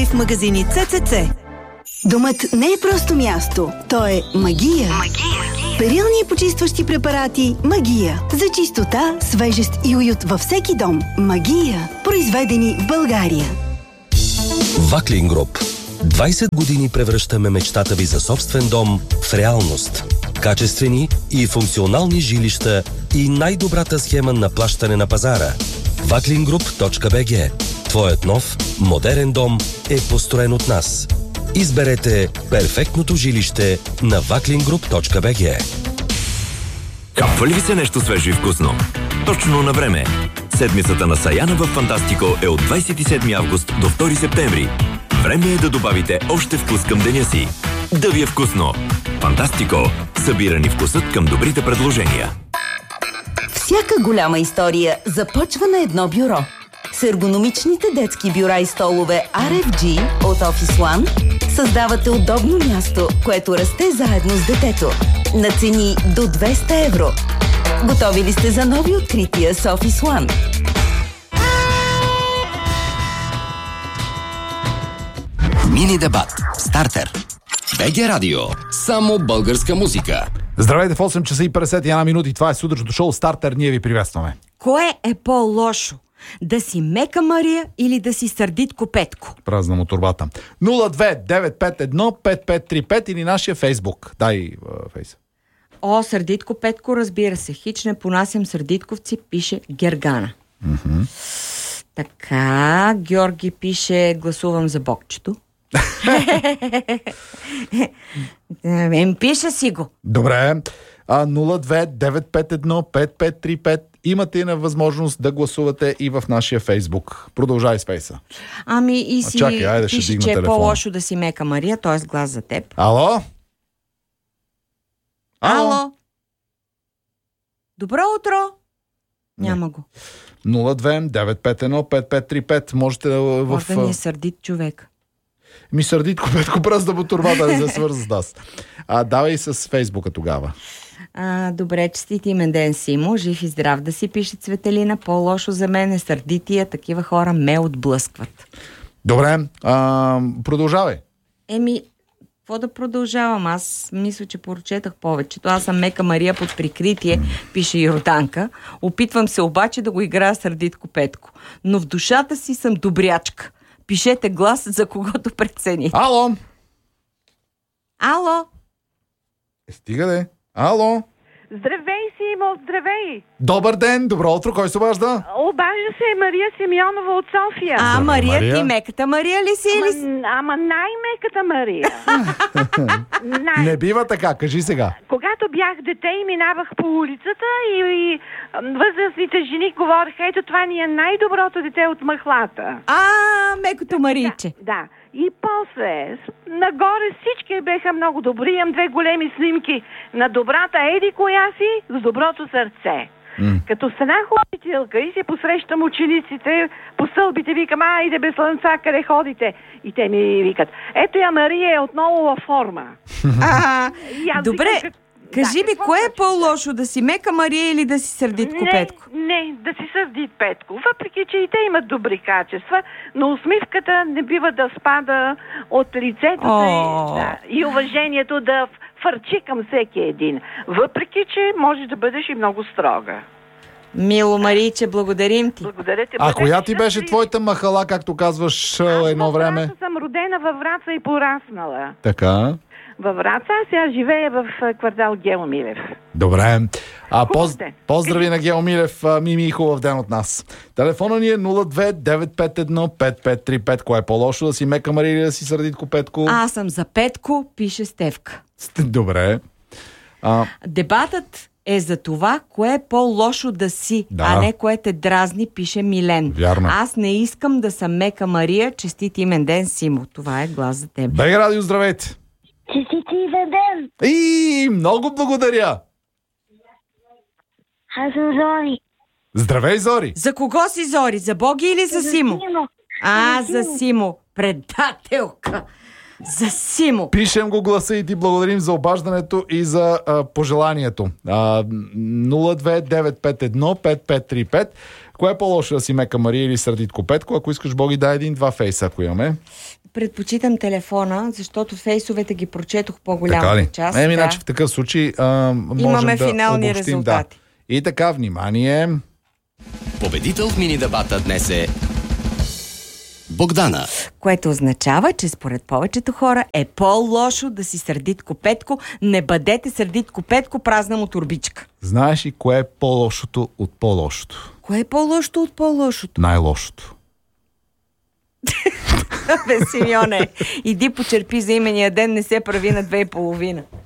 В магазини ЦЦЦ. Домът не е просто място, то е магия. Перилни и почистващи препарати Магия. За чистота, свежест и уют във всеки дом. Магия. Произведени в България. Ваклин Груп. 20 години превръщаме мечтата ви за собствен дом в реалност. Качествени и функционални жилища и най-добрата схема на плащане на пазара. Vaklingroup.bg. Твоят нов, модерен дом е построен от нас. Изберете перфектното жилище на Vaklingroup.bg. Капва ли ви се нещо свежо и вкусно? Точно на време. Седмицата на Саяна в Фантастико е от 27 август до 2 септември. Време е да добавите още вкус към деня си. Да ви е вкусно! Фантастико. Събирани вкусът към добрите предложения. Всяка голяма история започва на едно бюро. С ергономичните детски бюра и столове RFG от Office One създавате удобно място, което расте заедно с детето. На цени до 200 евро. Готови ли сте за нови открития с Office One? Мини дебат. Стартер. БГ Радио. Само българска музика. Здравейте в 8 часа и 51 минути. Това е сутрешното шоу Стартер. Ние ви приветстваме. Кое е по-лошо? Да си Мека Мария или да си Сърдитко Петко? Празна му турбата. 02-951-5535 или нашия Фейсбук. Дай Фейс. О, Сърдитко Петко, разбира се. Хич не понасям сърдитковци, пише Гергана. Така, Георги пише гласувам за Богчето. Пише си го. Добре. 02-951-5535. Имате и на възможност да гласувате и в нашия Фейсбук. Продължай с Фейса. Ами и си Чакай, айде, пише, че е по-лошо да си Мека Мария, т.е. глас за теб. Ало? Ало? Добро утро? Няма го. 02-951-5535. Можете да Може да ни е сърдит човек. Сърдитко Петко пръст да му турбата да се свърза с нас. Давай с Фейсбука тогава. Добре, честит имен ден, Симо. Жив и здрав да си, пише Цветелина. По-лошо за мен е сърдития. Такива хора ме отблъскват. Добре, продължавай. Какво да продължавам? Аз мисля, че прочетах повечето. Аз съм Мека Мария под прикритие, пише Йорданка. Опитвам се обаче да го играя Сърдитко Петко. Но в душата си съм добрячка. Пишете глас за когото прецени. Ало? Ало? Стига де. Ало? Здравей, Симо, здравей! Добър ден, добро утро, кой се обажда? Обажда се Мария Симеонова от София. Мария, ти Меката Мария ли си? Ама най-меката Мария. Не бива така, кажи сега. Когато бях дете и минавах по улицата и възрастните жени говореха, ето това ни е най-доброто дете от махлата. Мекото Марийче. Да. И после, нагоре всички беха много добри. Имам 2 големи снимки на добрата еди коя си с доброто сърце. Като станах учителка и се посрещам учениците по стълбите, викам, айде без слънца, къде ходите? И те ми викат, ето я Мария е отново във форма. Добре. Кажи ми, кое е по-лошо, да си Мека Мария или да си Сърдитко Петко? Не, да си Сърдит Петко. Въпреки, че и те имат добри качества, но усмивката не бива да спада от лицето и уважението да фърчи към всеки един. Въпреки, че може да бъдеш и много строга. Мило Марийче, благодарим ти. Благодаря ти. Коя ти беше твоята махала, както казваш едно време? Аз съм родена във Враца и пораснала. Така. Във Враца, сега живея в квартал Гео Милев. Добре. Поздрави на Гео Милев, Мими, и хубав ден от нас. Телефона ни е 02-951-5535. Кое е по-лошо, да си Мека Мария или да си Сърдитко Петко? Аз съм за Петко, пише Стевка. Добре. Дебатът е за това, кое е по-лошо да си, а не кое те дразни, пише Милен. Вярно. Аз не искам да съм Мека Мария, честит имен ден, Симо. Това е глас за теб. БГ Радио, здравейте! Честит имен ден! И много благодаря! Аз съм Зори. Здравей, Зори! За кого си, Зори? За Боги или за Симо? За Симо. Предателка! За Симо. Пишем го гласа и ти благодарим за обаждането и за пожеланието. 02-951-5535. Кое е по-лошо, да си Мека Мария или Сърдитко Петко? Ако искаш, Боги, дай 1-2 фейса, ако имаме. Предпочитам телефона, защото фейсовете ги прочетох по-голямата част. Значи в такъв случай можем имаме да финални обобщим, резултати. Да. И така, внимание. Победител в мини-дебата днес е Богдана. Което означава, че според повечето хора е по-лошо да си сърдитко Петко. Не бъдете сърдитко Петко, празна му турбичка. Знаеш ли кое е по-лошото от по-лошото? Кое е по-лошото от по-лошото? Най-лошото. Бе, Симеоне, иди почерпи за имения ден, не се прави на 2,5.